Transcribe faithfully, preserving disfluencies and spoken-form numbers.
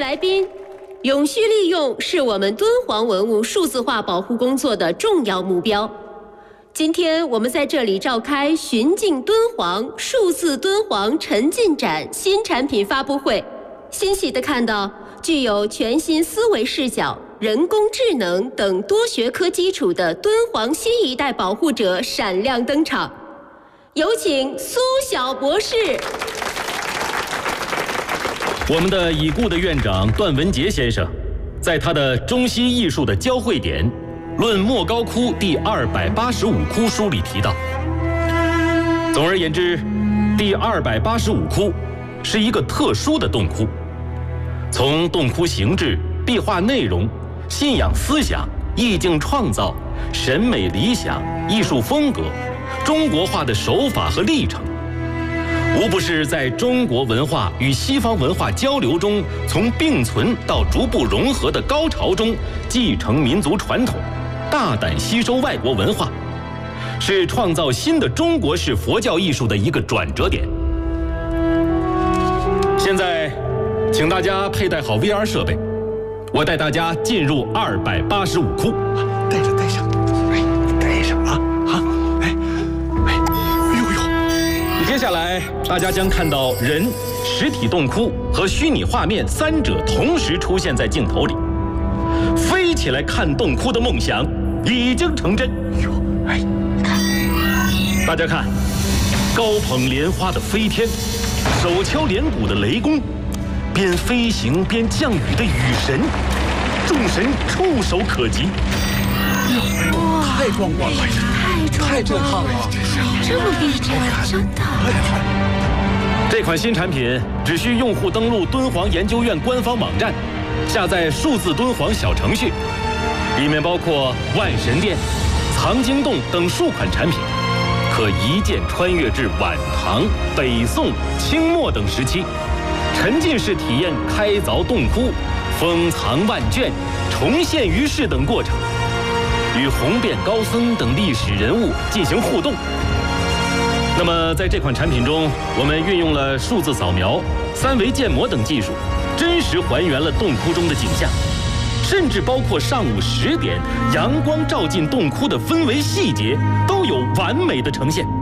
来宾，永续利用是我们敦煌文物数字化保护工作的重要目标。今天我们在这里召开寻境敦煌数字敦煌沉浸展新产品发布会，欣喜地看到具有全新思维视角、人工智能等多学科基础的敦煌新一代保护者闪亮登场。有请苏晓博士。 我们的已故的院长段文杰先生，在他的《中西艺术的交汇点·论莫高窟第二百八十五窟》书里提到，总而言之，第二百八十五窟是一个特殊的洞窟，从洞窟形制、壁画内容、信仰思想、意境创造、审美理想、艺术风格、中国化的手法和历程，无不是在中国文化与西方文化交流中，从并存到逐步融合的高潮中，继承民族传统，大胆吸收外国文化，是创造新的中国式佛教艺术的一个转折点。现在，请大家佩戴好 V R 设备，我带大家进入二百八十五窟。 带上，带上，哎，带上啊啊！哎，哎，哎呦呦！ 接下来，大家将看到人、实体洞窟和虚拟画面三者同时出现在镜头里。飞起来看洞窟的梦想已经成真。 哟，哎，你看， 大家看，高捧莲花的飞天，手敲连鼓的雷公，边飞行边降雨的雨神，众神触手可及。 哇，太壮观了，太震撼了， 这么逼真，真的。 这款新产品只需用户登录敦煌研究院官方网站，下载数字敦煌小程序，里面包括万神殿、藏经洞等数款产品，可一键穿越至晚唐、北宋、清末等时期，沉浸式体验开凿洞窟、封藏万卷、重现于世等过程，与红遍高僧等历史人物进行互动。那么在这款产品中，我们运用了数字扫描、三维建模等技术，真实还原了洞窟中的景象，甚至包括上午十点阳光照进洞窟的氛围细节，都有完美的呈现。